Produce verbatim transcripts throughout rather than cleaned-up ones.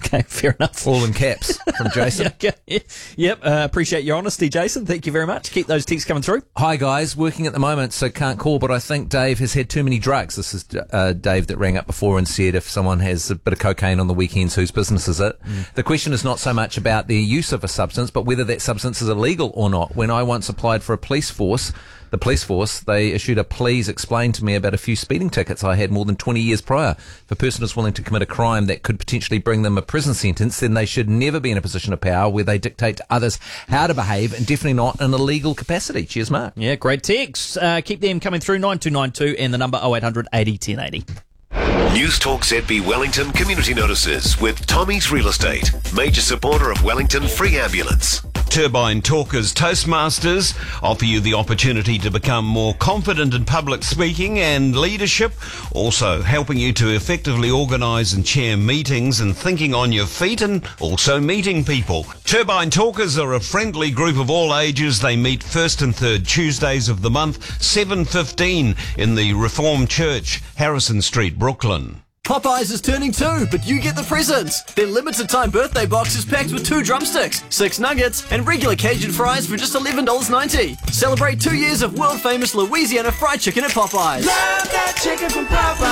Okay, fair enough. All in caps from Jason. Yeah, yeah. Yep, uh, appreciate your honesty, Jason. Thank you very much. Keep those texts coming through. Hi guys, working at the moment, so can't call, but I think Dave has had too many drugs. This is uh, Dave that rang up before and said if someone has a bit of cocaine on the weekends, whose business is it? Mm. The question is not so much about their use of a substance, but whether that substance is illegal or not. When I once applied for a police force, the police force, they issued a please explain to me about a few speeding tickets I had more than twenty years prior. If a person is willing to commit a crime that could potentially bring them a prison sentence, then they should never be in a position of power where they dictate to others how to behave, and definitely not in a legal capacity. Cheers, Mark. Yeah, great texts. Uh, keep them coming through, nine two nine two and the number oh eight hundred eighty ten eighty. News Talk Z B Wellington Community Notices with Tommy's Real Estate, major supporter of Wellington Free Ambulance. Turbine Talkers Toastmasters offer you the opportunity to become more confident in public speaking and leadership, also helping you to effectively organise and chair meetings and thinking on your feet and also meeting people. Turbine Talkers are a friendly group of all ages. They meet first and third Tuesdays of the month, seven fifteen in the Reformed Church, Harrison Street, Brooklyn. Popeyes is turning two, but you get the presents. Their limited time birthday box is packed with two drumsticks, six nuggets, and regular Cajun fries for just eleven dollars ninety. Celebrate two years of world famous Louisiana fried chicken at Popeyes. Love that chicken from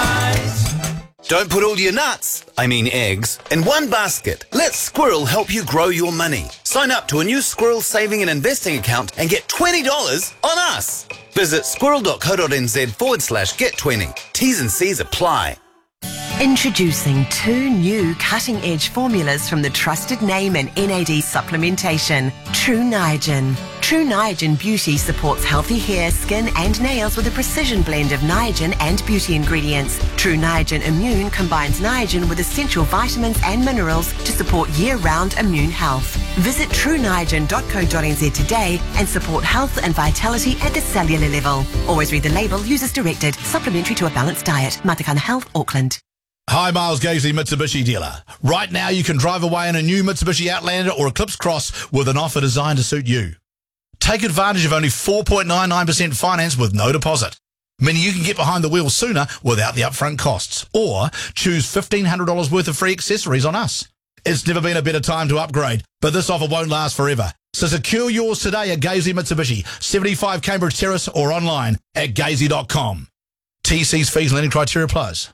Popeyes. Don't put all your nuts, I mean eggs, in one basket. Let Squirrel help you grow your money. Sign up to a new Squirrel saving and investing account and get twenty dollars on us. Visit squirrel.co.nz forward slash get 20. T's and C's apply. Introducing two new cutting-edge formulas from the trusted name in N A D supplementation, True Niagen. True Niagen Beauty supports healthy hair, skin and nails with a precision blend of Niagen and beauty ingredients. True Niagen Immune combines Niagen with essential vitamins and minerals to support year-round immune health. Visit true niagen dot co dot n z today and support health and vitality at the cellular level. Always read the label, use as directed. Supplementary to a balanced diet. Matakana Health, Auckland. Hi, Miles Gaisley, Mitsubishi dealer. Right now, you can drive away in a new Mitsubishi Outlander or Eclipse Cross with an offer designed to suit you. Take advantage of only four point nine nine percent finance with no deposit, meaning you can get behind the wheel sooner without the upfront costs, or choose fifteen hundred dollars worth of free accessories on us. It's never been a better time to upgrade, but this offer won't last forever. So secure yours today at Gaisley Mitsubishi, seventy-five Cambridge Terrace, or online at gaisley dot com. T Cs, fees, and lending criteria applies.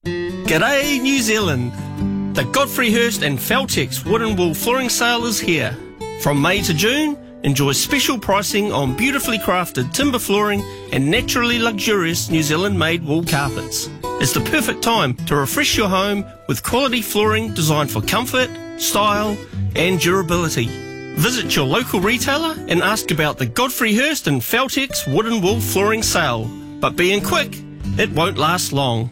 G'day New Zealand! The Godfrey Hirst and Feltex Wood and Wool Flooring Sale is here. From May to June, enjoy special pricing on beautifully crafted timber flooring and naturally luxurious New Zealand-made wool carpets. It's the perfect time to refresh your home with quality flooring designed for comfort, style and durability. Visit your local retailer and ask about the Godfrey Hirst and Feltex Wood and Wool Flooring Sale. But being quick, it won't last long.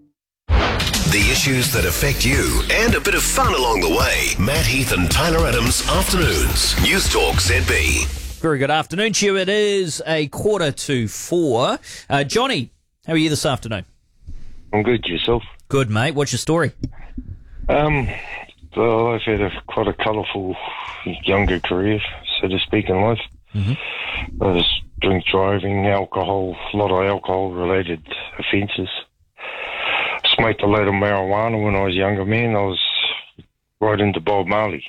The issues that affect you and a bit of fun along the way. Matt Heath and Tyler Adams, Afternoons. News Talk Z B. Very good afternoon to you. It is a quarter to four. Uh, Johnny, how are you this afternoon? I'm good. Yourself? Good, mate. What's your story? Um, well, I've had a quite a colourful younger career, so to speak, in life. Mm-hmm. I was drink driving, alcohol, a lot of alcohol-related offences. Smoked a load of marijuana when I was a younger man. I was right into Bob Marley.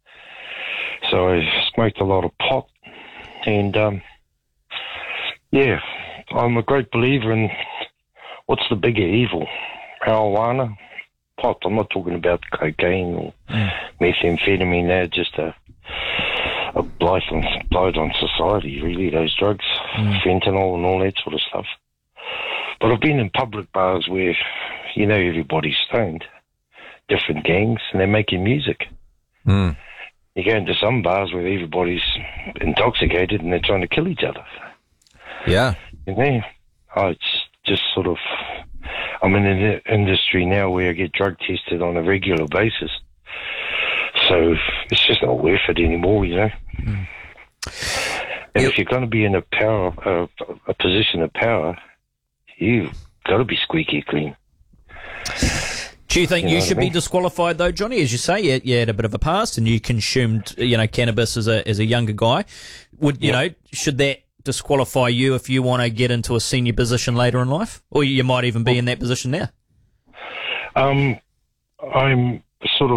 So I smoked a lot of pot. And, um, yeah, I'm a great believer in what's the bigger evil, marijuana, pot. I'm not talking about cocaine or mm. methamphetamine. They're just a, a blight on, blight on society, really, those drugs, mm. fentanyl and all that sort of stuff. But I've been in public bars where, you know, everybody's stoned, different gangs, and they're making music. Mm. You go into some bars where everybody's intoxicated and they're trying to kill each other. Yeah. You know, oh, it's just sort of, I'm in an industry now where I get drug tested on a regular basis. So it's just not worth it anymore, you know. Mm. And yep. if you're going to be in a power, uh, a position of power, you've got to be squeaky clean. Do you think you, you know know should I mean? be disqualified though, Johnny? As you say, you, you had a bit of a past and you consumed, you know, cannabis as a as a younger guy. Would you yep. know? Should that disqualify you if you want to get into a senior position later in life, or you might even be in that position now? Um, I'm sort of.